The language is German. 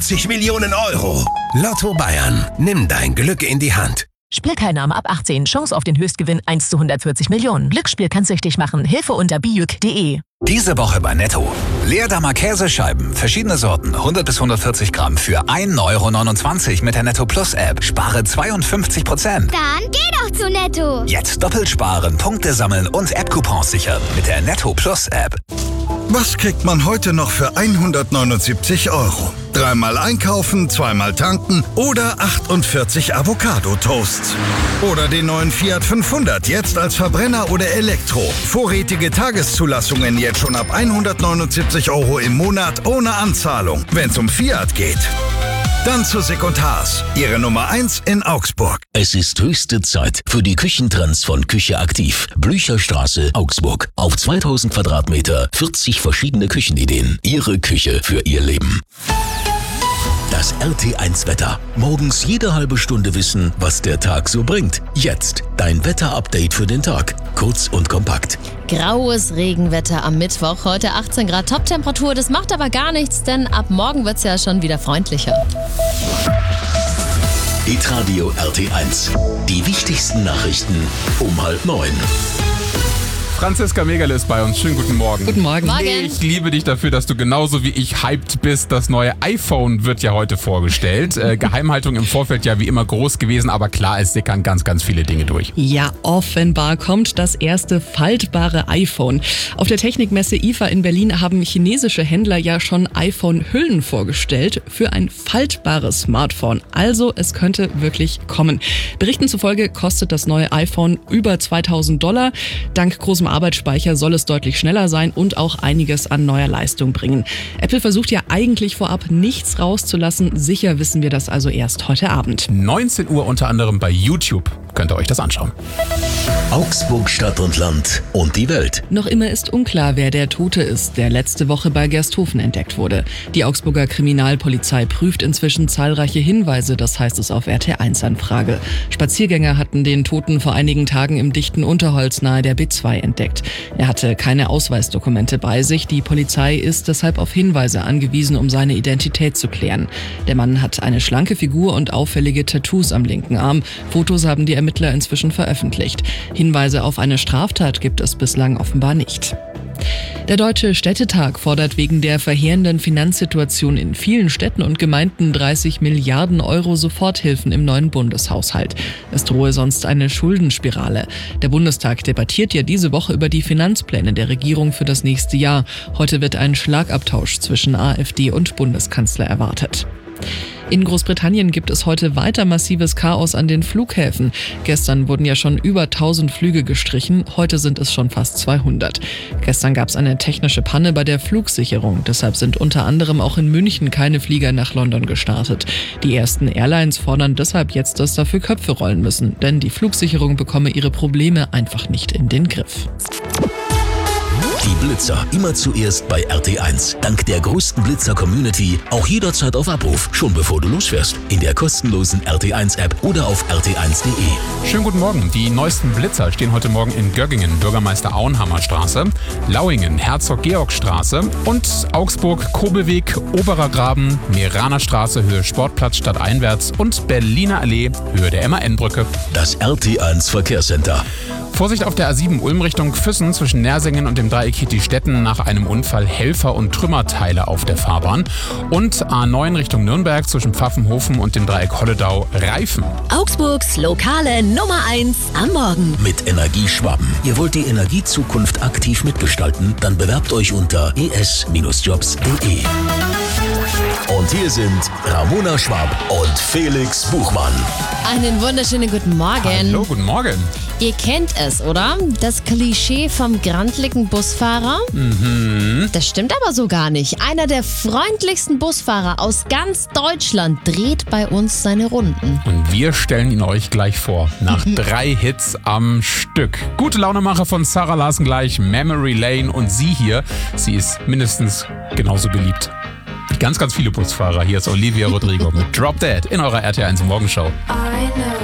240 Millionen Euro. Lotto Bayern, nimm dein Glück in die Hand. Spielteilnahme ab 18. Chance auf den Höchstgewinn 1 zu 140 Millionen. Glücksspiel kann süchtig machen. Hilfe unter bijuk.de. Diese Woche bei Netto. Leerdammer Käsescheiben, verschiedene Sorten, 100 bis 140 Gramm für 1,29 € mit der Netto Plus App. Spare 52%. Dann geh doch zu Netto. Jetzt doppelt sparen, Punkte sammeln und App-Coupons sichern mit der Netto Plus App. Was kriegt man heute noch für 179 €? Dreimal einkaufen, zweimal tanken oder 48 Avocado-Toasts. Oder den neuen Fiat 500, jetzt als Verbrenner oder Elektro. Vorrätige Tageszulassungen jetzt schon ab 179 € im Monat ohne Anzahlung, wenn es um Fiat geht. Dann zu Second-Haas, Ihre Nummer 1 in Augsburg. Es ist höchste Zeit für die Küchentrends von Küche Aktiv. Blücherstraße, Augsburg. Auf 2000 Quadratmeter, 40 verschiedene Küchenideen. Ihre Küche für Ihr Leben. Das RT1-Wetter. Morgens jede halbe Stunde wissen, was der Tag so bringt. Jetzt dein Wetter-Update für den Tag. Kurz und kompakt. Graues Regenwetter am Mittwoch. Heute 18 Grad Toptemperatur. Das macht aber gar nichts, denn ab morgen wird es ja schon wieder freundlicher. Hitradio RT1. Die wichtigsten Nachrichten um 8:30. Franziska Megerle ist bei uns. Schönen guten Morgen. Guten Morgen. Ich liebe dich dafür, dass du genauso wie ich hyped bist. Das neue iPhone wird ja heute vorgestellt. Geheimhaltung im Vorfeld ja wie immer groß gewesen, aber klar, es sickern ganz, ganz viele Dinge durch. Ja, offenbar kommt das erste faltbare iPhone. Auf der Technikmesse IFA in Berlin haben chinesische Händler ja schon iPhone-Hüllen vorgestellt für ein faltbares Smartphone. Also es könnte wirklich kommen. Berichten zufolge kostet das neue iPhone über $2000. Dank großem Arbeitsspeicher soll es deutlich schneller sein und auch einiges an neuer Leistung bringen. Apple versucht ja eigentlich vorab nichts rauszulassen. Sicher wissen wir das also erst heute Abend. 19 Uhr unter anderem bei YouTube. Könnt ihr euch das anschauen. Augsburg, Stadt und Land und die Welt. Noch immer ist unklar, wer der Tote ist, der letzte Woche bei Gersthofen entdeckt wurde. Die Augsburger Kriminalpolizei prüft inzwischen zahlreiche Hinweise, das heißt es auf RT1-Anfrage. Spaziergänger hatten den Toten vor einigen Tagen im dichten Unterholz nahe der B2 entdeckt. Er hatte keine Ausweisdokumente bei sich. Die Polizei ist deshalb auf Hinweise angewiesen, um seine Identität zu klären. Der Mann hat eine schlanke Figur und auffällige Tattoos am linken Arm. Fotos haben die Ermittler inzwischen veröffentlicht. Hinweise auf eine Straftat gibt es bislang offenbar nicht. Der Deutsche Städtetag fordert wegen der verheerenden Finanzsituation in vielen Städten und Gemeinden 30 Milliarden € Soforthilfen im neuen Bundeshaushalt. Es drohe sonst eine Schuldenspirale. Der Bundestag debattiert ja diese Woche über die Finanzpläne der Regierung für das nächste Jahr. Heute wird ein Schlagabtausch zwischen AfD und Bundeskanzler erwartet. In Großbritannien gibt es heute weiter massives Chaos an den Flughäfen. Gestern wurden ja schon über 1000 Flüge gestrichen, heute sind es schon fast 200. Gestern gab es eine technische Panne bei der Flugsicherung, deshalb sind unter anderem auch in München keine Flieger nach London gestartet. Die ersten Airlines fordern deshalb jetzt, dass dafür Köpfe rollen müssen, denn die Flugsicherung bekomme ihre Probleme einfach nicht in den Griff. Die Blitzer immer zuerst bei RT1. Dank der größten Blitzer-Community auch jederzeit auf Abruf, schon bevor du losfährst. In der kostenlosen RT1-App oder auf rt1.de. Schönen guten Morgen. Die neuesten Blitzer stehen heute Morgen in Göggingen, Bürgermeister Auenhammer Straße, Lauingen, Herzog-Georg-Straße und Augsburg, Kobelweg, Oberer Graben, Meraner Straße, Höhe Sportplatz stadteinwärts und Berliner Allee, Höhe der MAN-Brücke. Das RT1 Verkehrscenter. Vorsicht auf der A7 Ulm Richtung Füssen zwischen Nersingen und dem Dreieck Hitti-Stetten nach einem Unfall Helfer und Trümmerteile auf der Fahrbahn. Und A9 Richtung Nürnberg zwischen Pfaffenhofen und dem Dreieck Holledau Reifen. Augsburgs lokale Nummer 1 am Morgen. Mit Energieschwaben. Ihr wollt die Energiezukunft aktiv mitgestalten? Dann bewerbt euch unter es-jobs.de. Und hier sind Ramona Schwab und Felix Buchmann. Einen wunderschönen guten Morgen. Hallo, guten Morgen. Ihr kennt es, oder? Das Klischee vom grantligen Busfahrer? Das stimmt aber so gar nicht. Einer der freundlichsten Busfahrer aus ganz Deutschland dreht bei uns seine Runden. Und wir stellen ihn euch gleich vor. Nach 3 Hits am Stück. Gute Launemacher von Sarah Larsen gleich, Memory Lane und sie hier. Sie ist mindestens genauso beliebt. Ganz, ganz viele Busfahrer. Hier ist Olivia Rodrigo mit Drop Dead in eurer RT1 Morgenshow. I know